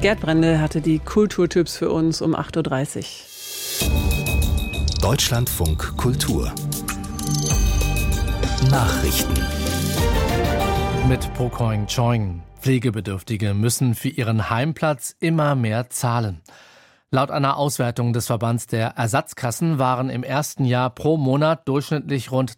Gerd Brendel hatte die Kulturtipps für uns um 8.30 Uhr. Deutschlandfunk Kultur Nachrichten mit Pokoing Choing. Pflegebedürftige müssen für ihren Heimplatz immer mehr zahlen. Laut einer Auswertung des Verbands der Ersatzkassen waren im ersten Jahr pro Monat durchschnittlich rund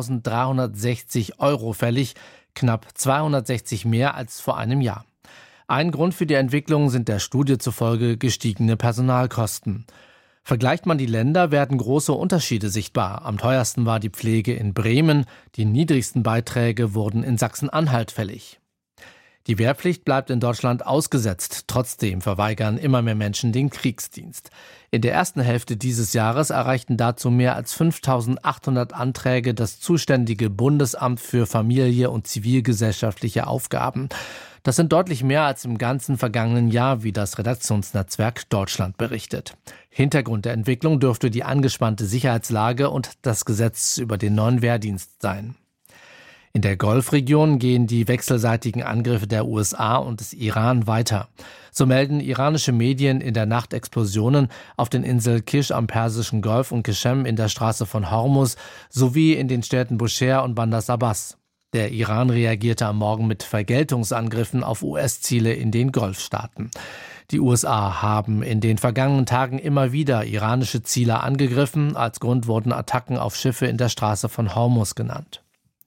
3.360 € fällig, knapp 260 mehr als vor einem Jahr. Ein Grund für die Entwicklung sind der Studie zufolge gestiegene Personalkosten. Vergleicht man die Länder, werden große Unterschiede sichtbar. Am teuersten war die Pflege in Bremen, die niedrigsten Beiträge wurden in Sachsen-Anhalt fällig. Die Wehrpflicht bleibt in Deutschland ausgesetzt. Trotzdem verweigern immer mehr Menschen den Kriegsdienst. In der ersten Hälfte dieses Jahres erreichten dazu mehr als 5.800 Anträge das zuständige Bundesamt für Familie und zivilgesellschaftliche Aufgaben. Das sind deutlich mehr als im ganzen vergangenen Jahr, wie das Redaktionsnetzwerk Deutschland berichtet. Hintergrund der Entwicklung dürfte die angespannte Sicherheitslage und das Gesetz über den neuen Wehrdienst sein. In der Golfregion gehen die wechselseitigen Angriffe der USA und des Iran weiter. So melden iranische Medien in der Nacht Explosionen auf den Inseln Kish am Persischen Golf und Qeshem in der Straße von Hormuz sowie in den Städten Bushehr und Bandar Abbas. Der Iran reagierte am Morgen mit Vergeltungsangriffen auf US-Ziele in den Golfstaaten. Die USA haben in den vergangenen Tagen immer wieder iranische Ziele angegriffen. Als Grund wurden Attacken auf Schiffe in der Straße von Hormuz genannt.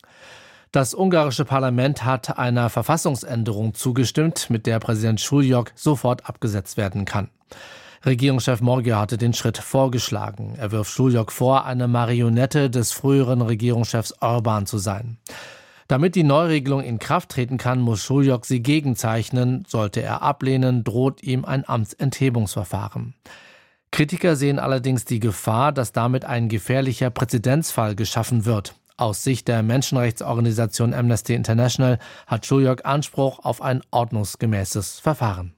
Das ungarische Parlament hat einer Verfassungsänderung zugestimmt, mit der Präsident Šuljok sofort abgesetzt werden kann. Regierungschef Magyar hatte den Schritt vorgeschlagen. Er wirft Šuljok vor, eine Marionette des früheren Regierungschefs Orbán zu sein. Damit die Neuregelung in Kraft treten kann, muss Šuljok sie gegenzeichnen. Sollte er ablehnen, droht ihm ein Amtsenthebungsverfahren. Kritiker sehen allerdings die Gefahr, dass damit ein gefährlicher Präzedenzfall geschaffen wird. Aus Sicht der Menschenrechtsorganisation Amnesty International hat Šuljok Anspruch auf ein ordnungsgemäßes Verfahren.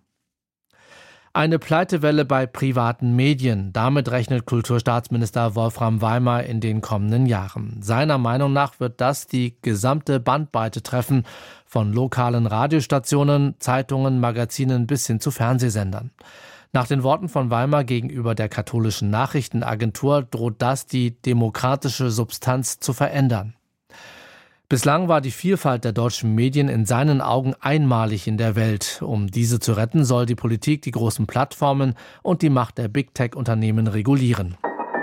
Eine Pleitewelle bei privaten Medien. Damit rechnet Kulturstaatsminister Wolfram Weimar in den kommenden Jahren. Seiner Meinung nach wird das die gesamte Bandbreite treffen, von lokalen Radiostationen, Zeitungen, Magazinen bis hin zu Fernsehsendern. Nach den Worten von Weimar gegenüber der katholischen Nachrichtenagentur droht das, die demokratische Substanz zu verändern. Bislang war die Vielfalt der deutschen Medien in seinen Augen einmalig in der Welt. Um diese zu retten, soll die Politik die großen Plattformen und die Macht der Big-Tech-Unternehmen regulieren.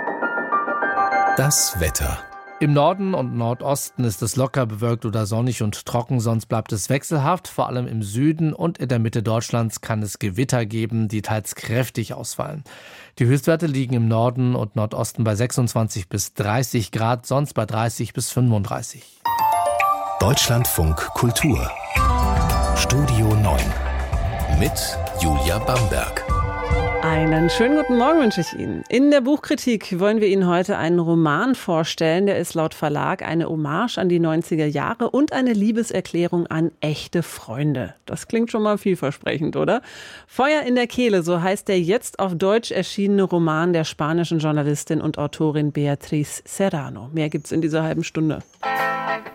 Das Wetter. Im Norden und Nordosten ist es locker bewölkt oder sonnig und trocken, sonst bleibt es wechselhaft. Vor allem im Süden und in der Mitte Deutschlands kann es Gewitter geben, die teils kräftig ausfallen. Die Höchstwerte liegen im Norden und Nordosten bei 26 bis 30 Grad, sonst bei 30 bis 35. Deutschlandfunk Kultur Studio 9 mit Julia Bamberg. Einen schönen guten Morgen wünsche ich Ihnen. In der Buchkritik wollen wir Ihnen heute einen Roman vorstellen. Der ist laut Verlag eine Hommage an die 90er Jahre und eine Liebeserklärung an echte Freunde. Das klingt schon mal vielversprechend, oder? Feuer in der Kehle, so heißt der jetzt auf Deutsch erschienene Roman der spanischen Journalistin und Autorin Beatriz Serrano. Mehr gibt's in dieser halben Stunde.